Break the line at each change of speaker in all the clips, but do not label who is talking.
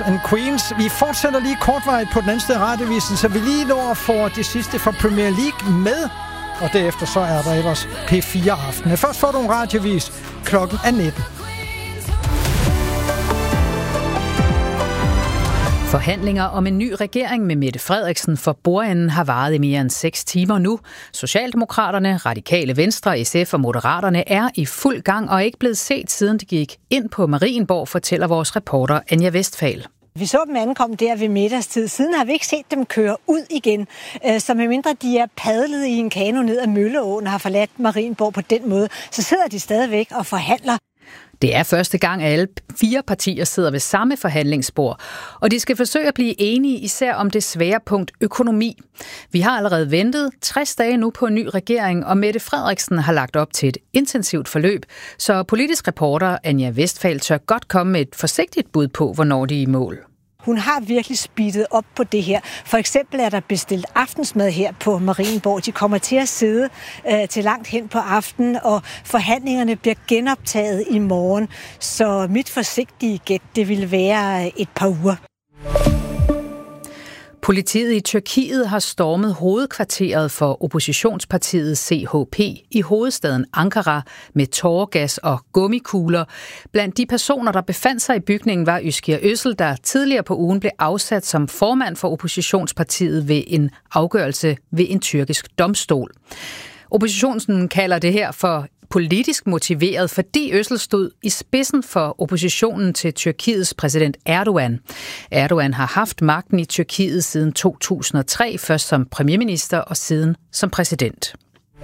And Queens. Vi fortsætter lige kortvarigt på den anden side af radiovisen, så vi lige når at få det sidste fra Premier League med. Og derefter så er der ellers P4 Aften. Først får du en radiovis. Klokken er 19.
Forhandlinger om en ny regering med Mette Frederiksen for bordenden har varet i mere end 6 timer nu. Socialdemokraterne, Radikale Venstre, SF og Moderaterne er i fuld gang og er ikke blevet set, siden de gik ind på Marienborg, fortæller vores reporter Anja Westphal.
Vi så dem ankomme der ved middagstid. Siden har vi ikke set dem køre ud igen. Så medmindre de er padlet i en kano ned ad Mølleåen og har forladt Marienborg på den måde, så sidder de stadigvæk og forhandler.
Det er første gang, at alle 4 partier sidder ved samme forhandlingsbord, og de skal forsøge at blive enige især om det svære punkt økonomi. Vi har allerede ventet 60 dage nu på en ny regering, og Mette Frederiksen har lagt op til et intensivt forløb, så politisk reporter Anja Westphal tør godt komme med et forsigtigt bud på, hvornår de er i mål.
Hun har virkelig speedet op på det her. For eksempel er der bestilt aftensmad her på Marienborg. De kommer til at sidde til langt hen på aftenen, og forhandlingerne bliver genoptaget i morgen. Så mit forsigtige gæt, det vil være et par uger.
Politiet i Tyrkiet har stormet hovedkvarteret for oppositionspartiet CHP i hovedstaden Ankara med tåregas og gummikugler. Blandt de personer, der befandt sig i bygningen, var Özgür Özel, der tidligere på ugen blev afsat som formand for oppositionspartiet ved en afgørelse ved en tyrkisk domstol. Oppositionen kalder det her for politisk motiveret, fordi Özel stod i spidsen for oppositionen til Tyrkiets præsident Erdogan. Erdogan har haft magten i Tyrkiet siden 2003, først som premierminister og siden som præsident.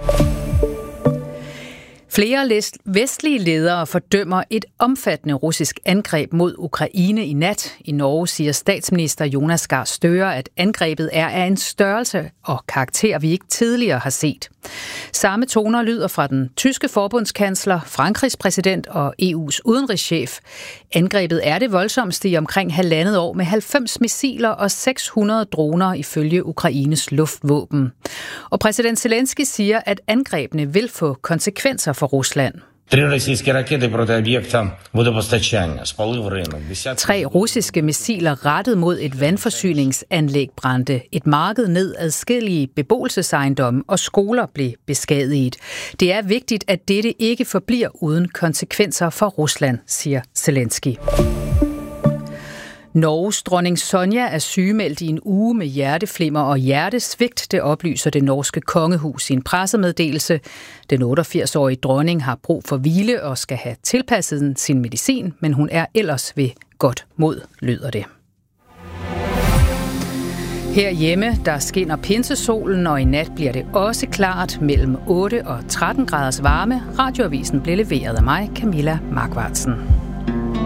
Flere vestlige ledere fordømmer et omfattende russisk angreb mod Ukraine i nat. I Norge siger statsminister Jonas Gahr Støre, at angrebet er af en størrelse og karakter, vi ikke tidligere har set. Samme toner lyder fra den tyske forbundskansler, Frankrigs præsident og EU's udenrigschef. Angrebet er det voldsomste i omkring 1,5 år med 90 missiler og 600 droner ifølge Ukraines luftvåben. Og præsident Zelensky siger, at angrebene vil få konsekvenser for Rusland. 3 russiske missiler rettet mod et vandforsyningsanlæg brændte. Et marked ned, adskillige beboelsesejendomme og skoler blev beskadiget. Det er vigtigt, at dette ikke forbliver uden konsekvenser for Rusland, siger Zelensky. Norges dronning Sonja er sygemeldt i en uge med hjerteflimmer og hjertesvigt, det oplyser det norske kongehus i en pressemeddelelse. Den 88-årige dronning har brug for hvile og skal have tilpasset sin medicin, men hun er ellers ved godt mod, lyder det. Herhjemme, der skinner pinsesolen, og i nat bliver det også klart mellem 8 og 13 graders varme. Radioavisen blev leveret af mig, Camilla Markvartsen.